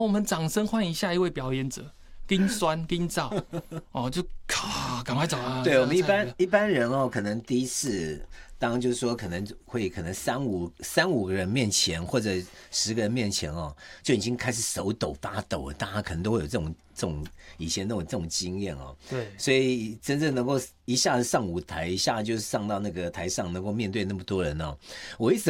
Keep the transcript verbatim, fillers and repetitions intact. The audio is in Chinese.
我们掌声欢迎下一位表演者，金酸金照，哦，就咔，赶快找啊！ 对我们一般一般人哦，可能第一次当就是说可能会可能三五三五个人面前或者十个人面前哦，就已经开始手抖发抖了，大家可能都会有这种这种以前那种这种经验哦。 对， 所以真正能够一下子上舞台，一下就是上到那个台上，能够面对那么多人哦，我一直